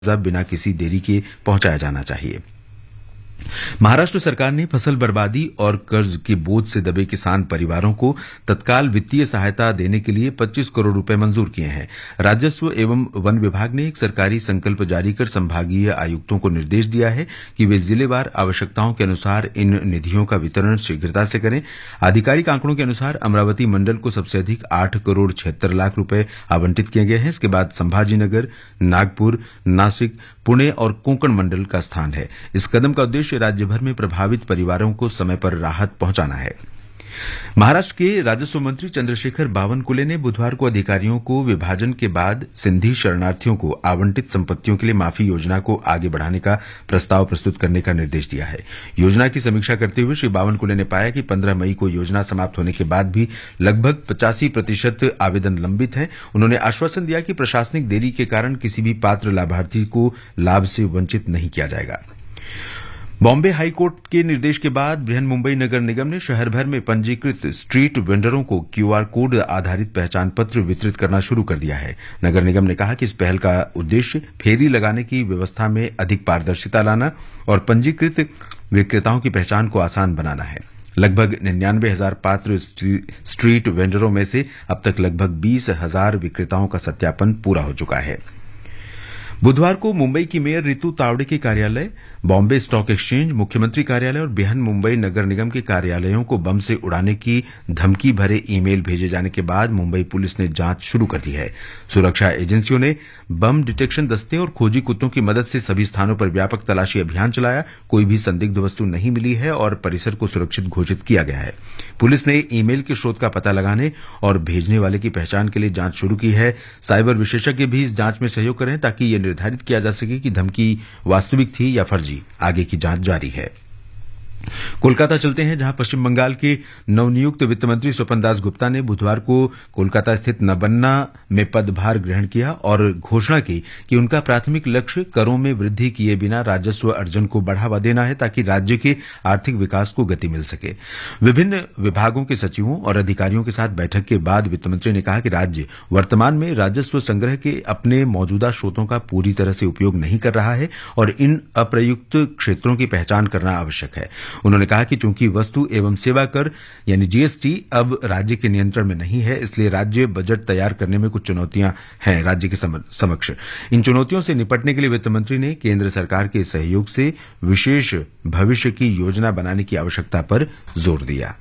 बिना किसी देरी के पहुंचाया जाना चाहिए। महाराष्ट्र सरकार ने फसल बर्बादी और कर्ज के बोझ से दबे किसान परिवारों को तत्काल वित्तीय सहायता देने के लिए 25 करोड़ रुपए मंजूर किए हैं। राजस्व एवं वन विभाग ने एक सरकारी संकल्प जारी कर संभागीय आयुक्तों को निर्देश दिया है कि वे जिलेवार आवश्यकताओं के अनुसार इन निधियों का वितरण शीघ्रता से करें। आधिकारिक आंकड़ों के अनुसार अमरावती मंडल को सबसे अधिक 8 करोड़ 76 लाख रुपए आवंटित किए गए हैं। इसके बाद संभाजीनगर, नागपुर, नासिक, पुणे और कोंकण मंडल का स्थान है। इस कदम का उद्देश्य राज्य भर में प्रभावित परिवारों को समय पर राहत पहुंचाना है। महाराष्ट्र के राजस्व मंत्री चंद्रशेखर बावनकुले ने बुधवार को अधिकारियों को विभाजन के बाद सिंधी शरणार्थियों को आवंटित संपत्तियों के लिए माफी योजना को आगे बढ़ाने का प्रस्ताव प्रस्तुत करने का निर्देश दिया है। योजना की समीक्षा करते हुए श्री बावनकुले ने पाया कि 15 मई को योजना समाप्त होने के बाद भी लगभग 85% आवेदन लंबित हैं। उन्होंने आश्वासन दिया कि प्रशासनिक देरी के कारण किसी भी पात्र लाभार्थी को लाभ से वंचित नहीं किया जाएगा। बॉम्बे हाईकोर्ट के निर्देश के बाद बृहन्मुंबई नगर निगम ने शहर भर में पंजीकृत स्ट्रीट वेंडरों को क्यूआर कोड आधारित पहचान पत्र वितरित करना शुरू कर दिया है। नगर निगम ने कहा कि इस पहल का उद्देश्य फेरी लगाने की व्यवस्था में अधिक पारदर्शिता लाना और पंजीकृत विक्रेताओं की पहचान को आसान बनाना है। लगभग 99,000 पात्र स्ट्रीट वेंडरों में से अब तक लगभग 20,000 विक्रेताओं का सत्यापन पूरा हो चुका है। बुधवार को मुंबई की मेयर रितु तावड़े के कार्यालय, बॉम्बे स्टॉक एक्सचेंज, मुख्यमंत्री कार्यालय और बृहन्मुंबई नगर निगम के कार्यालयों को बम से उड़ाने की धमकी भरे ईमेल भेजे जाने के बाद मुंबई पुलिस ने जांच शुरू कर दी है। सुरक्षा एजेंसियों ने बम डिटेक्शन दस्ते और खोजी कुत्तों की मदद से सभी स्थानों पर व्यापक तलाशी अभियान चलाया। कोई भी संदिग्ध वस्तु नहीं मिली है और परिसर को सुरक्षित घोषित किया गया है। पुलिस ने ईमेल के स्रोत का पता लगाने और भेजने वाले की पहचान के लिए जांच शुरू की है। साइबर विशेषज्ञ भी इस जांच में सहयोग करें ताकि ये निर्धारित किया जा सके कि धमकी वास्तविक थी या फर्जी। आगे की जांच जारी है। कोलकाता चलते हैं, जहां पश्चिम बंगाल के नवनियुक्त वित्त मंत्री स्वपन दास गुप्ता ने बुधवार को कोलकाता स्थित नबन्ना में पदभार ग्रहण किया और घोषणा की कि उनका प्राथमिक लक्ष्य करों में वृद्धि किए बिना राजस्व अर्जन को बढ़ावा देना है ताकि राज्य के आर्थिक विकास को गति मिल सके। विभिन्न विभागों के सचिवों और अधिकारियों के साथ बैठक के बाद वित्त मंत्री ने कहा कि राज्य वर्तमान में राजस्व संग्रह के अपने मौजूदा स्रोतों का पूरी तरह से उपयोग नहीं कर रहा है और इन अप्रयुक्त क्षेत्रों की पहचान करना आवश्यक है। उन्होंने कहा कि चूंकि वस्तु एवं सेवा कर यानी जीएसटी अब राज्य के नियंत्रण में नहीं है, इसलिए राज्य बजट तैयार करने में कुछ चुनौतियां हैं राज्य के समक्ष। इन चुनौतियों से निपटने के लिए वित्त मंत्री ने केंद्र सरकार के सहयोग से विशेष भविष्य की योजना बनाने की आवश्यकता पर जोर दिया।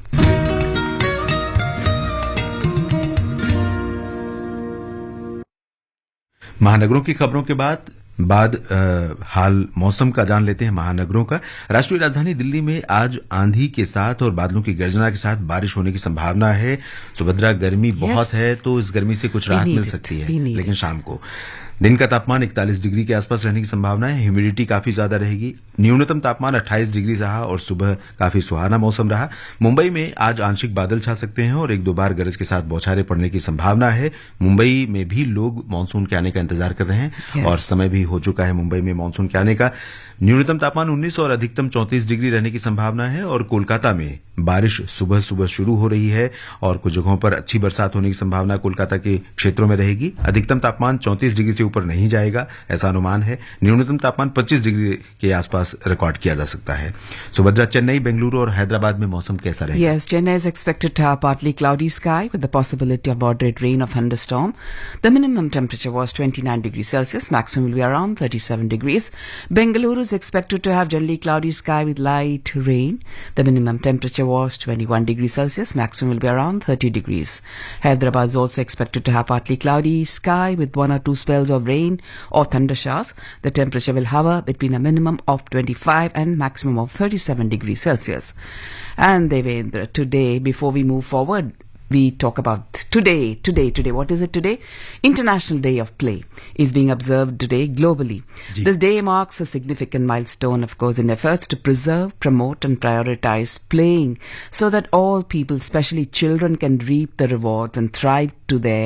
महानगरों की खबरों के बाद हाल मौसम का जान लेते हैं। महानगरों का, राष्ट्रीय राजधानी दिल्ली में आज आंधी के साथ और बादलों की गर्जना के साथ बारिश होने की संभावना है। सुभद्रा, गर्मी बहुत है तो इस गर्मी से कुछ राहत मिल सकती है, लेकिन शाम को दिन का तापमान 41 डिग्री के आसपास रहने की संभावना है। ह्यूमिडिटी काफी ज्यादा रहेगी। न्यूनतम तापमान 28 डिग्री रहा और सुबह काफी सुहाना मौसम रहा। मुंबई में आज आंशिक बादल छा सकते हैं और 1-2 बार गरज के साथ बौछारें पड़ने की संभावना है। मुंबई में भी लोग मानसून के आने का इंतजार कर रहे हैं और समय भी हो चुका है मुंबई में मानसून के आने का। न्यूनतम तापमान 19 और अधिकतम 34 डिग्री रहने की संभावना है और कोलकाता में बारिश सुबह सुबह शुरू हो रही है और कुछ जगहों पर अच्छी बरसात होने की संभावना कोलकाता के क्षेत्रों में रहेगी। अधिकतम तापमान 34 डिग्री से ऊपर नहीं जाएगा, ऐसा अनुमान है। न्यूनतम तापमान 25 डिग्री के आसपास रिकॉर्ड किया जा सकता है। सुभद्रा, चेन्नई, बेंगलुरु और हैदराबाद में मौसम कैसा रहेगा? Yes, Chennai is expected to have partly cloudy sky with the possibility of moderate rain or thunderstorm. The minimum temperature was 29 degrees Celsius, maximum will be around 37 degrees. Bengaluru is expected to have generally cloudy sky with light rain. The minimum temperature was 21 degrees Celsius, maximum will be around 30 degrees. Hyderabad is also expected to have partly cloudy sky with 1 or 2 spells of rain or thunder showers. The temperature will hover between a minimum of 25 and maximum of 37 degrees Celsius. And Devendra, today, before we move forward, we talk about today. What is it today? International Day of Play is being observed today globally. This day marks a significant milestone, of course, in efforts to preserve, promote and prioritize playing so that all people, especially children, can reap the rewards and thrive to their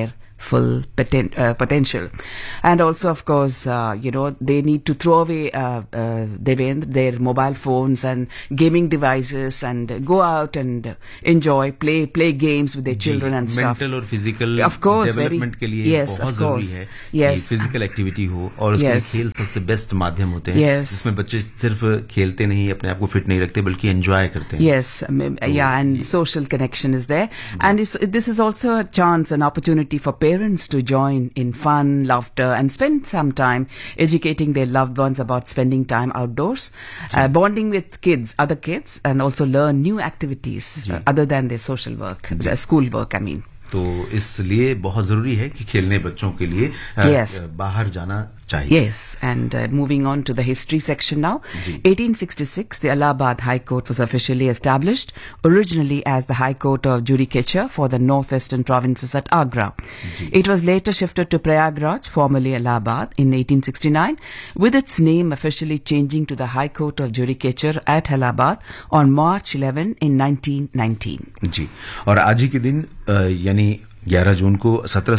full potential. And also, of course, they need to throw away their mobile phones and gaming devices and go out and enjoy, play games with their children and stuff. Mental और physical of course, development के लिए बहुत जरूरी है कि physical activity हो और उसके लिए खेल सबसे बेस्ट माध्यम होते हैं जिसमें बच्चे सिर्फ खेलते नहीं, अपने आप को फिट नहीं रखते बल्कि एंजॉय करते हैं. And social connection is there. And this is also a chance, an opportunity for parents to join in fun, laughter, and spend some time educating their loved ones about spending time outdoors, bonding with other kids, and also learn new activities other than their social work, their school work, I mean. तो इसलिए बहुत जरूरी है कि खेलने बच्चों के लिए बाहर जाना चाहिए. Yes, and moving on to the history section now. 1866, the Allahabad High Court was officially established, originally as the High Court of Judicature for the northwestern provinces at Agra. It was later shifted to Prayagraj, formerly Allahabad, in 1869, with its name officially changing to the High Court of Judicature at Allahabad on March 11 in 1919. जी, और आज ही के दिन यानी 11 जून को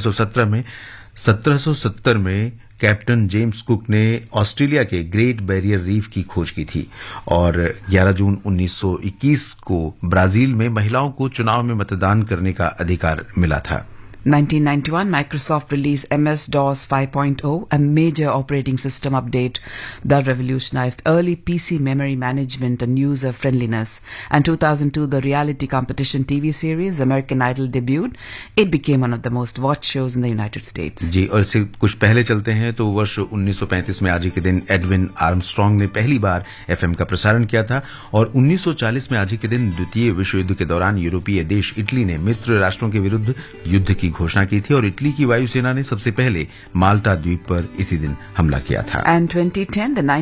1770 में captain James cook ने Australia के great barrier reef की खोज की थी और 11 जून 1921 को ब्राजील में महिलाओं को चुनाव में मतदान करने का अधिकार मिला था. 1991, Microsoft released MS-DOS 5.0, a major operating system update that revolutionized early PC memory management and user friendliness. And 2002, the reality competition TV series American Idol debuted. It became one of the most watched shows in the United States. जी, और इससे कुछ पहले चलते हैं तो वर्ष 1935 में आज ही के दिन एडविन आर्मस्ट्रांग ने पहली बार FM का प्रसारण किया था और 1940 में आज ही के दिन द्वितीय विश्व युद्ध के दौरान यूरोपीय देश इटली ने मित्र राष्ट्रों के विरुद्ध युद्ध की घोषणा की थी और इटली की वायुसेना ने सबसे पहले माल्टा द्वीप पर इसी दिन हमला किया था. And 2010, the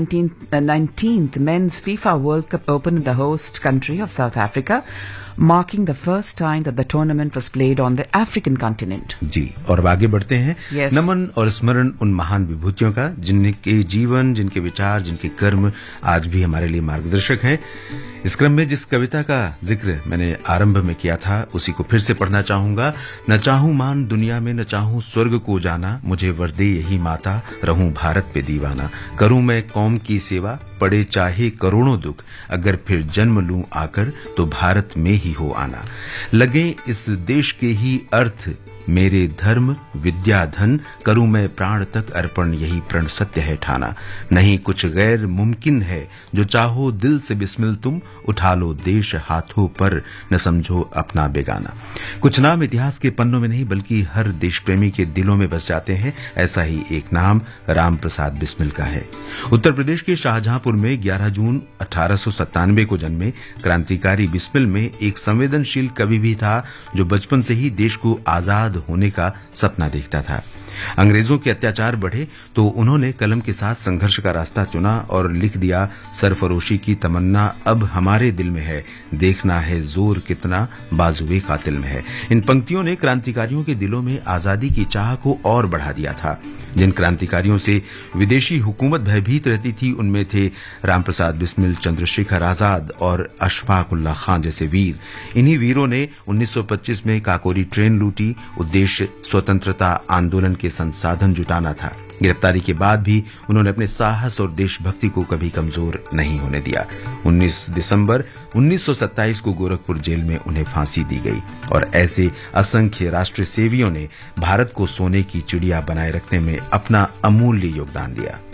19th Men's FIFA World Cup opened in the host country of South Africa, marking the first time that the tournament was played on the African continent. जी, और अब आगे बढ़ते हैं. नमन और स्मरण उन महान विभूतियों का जिनके जीवन, जिनके विचार, जिनके कर्म आज भी हमारे लिए मार्गदर्शक हैं. इस क्रम में जिस कविता का जिक्र मैंने आरंभ में किया था उसी को फिर से पढ़ना चाहूंगा. न चाहूं मान दुनिया में, न चाहूं स्वर्ग को जाना, मुझे वर दे यही माता, रहूं भारत पे दीवाना. करूं मैं कौम की सेवा, पड़े चाहे करोड़ों दुख, अगर फिर जन्म लूं आकर तो भारत में ही हो आना. लगे इस देश के ही अर्थ मेरे धर्म विद्या धन, करूं मैं प्राण तक अर्पण यही प्रण सत्य है ठाना. नहीं कुछ गैर मुमकिन है, जो चाहो दिल से बिस्मिल तुम, उठा लो देश हाथों पर, न समझो अपना बेगाना. कुछ नाम इतिहास के पन्नों में नहीं बल्कि हर देश प्रेमी के दिलों में बस जाते हैं. ऐसा ही एक नाम राम प्रसाद बिस्मिल का है. उत्तर प्रदेश के शाहजहांपुर में 11 जून 1897 को जन्मे क्रांतिकारी बिस्मिल में एक संवेदनशील कवि भी था जो बचपन से ही देश को आजाद होने का सपना देखता था. अंग्रेजों के अत्याचार बढ़े तो उन्होंने कलम के साथ संघर्ष का रास्ता चुना और लिख दिया, सरफरोशी की तमन्ना अब हमारे दिल में है, देखना है जोर कितना बाजुए कातिल में है. इन पंक्तियों ने क्रांतिकारियों के दिलों में आजादी की चाह को और बढ़ा दिया था. जिन क्रांतिकारियों से विदेशी हुकूमत भयभीत रहती थी उनमें थे रामप्रसाद बिस्मिल, चंद्रशेखर आजाद और अशफाक उल्लाह खान जैसे वीर. इन्हीं वीरों ने 1925 में काकोरी ट्रेन लूटी. उद्देश्य स्वतंत्रता आंदोलन के संसाधन जुटाना था. गिरफ्तारी के बाद भी उन्होंने अपने साहस और देशभक्ति को कभी कमजोर नहीं होने दिया. 19 दिसंबर 1927 को गोरखपुर जेल में उन्हें फांसी दी गई और ऐसे असंख्य राष्ट्र सेवियों ने भारत को सोने की चिड़िया बनाए रखने में अपना अमूल्य योगदान दिया.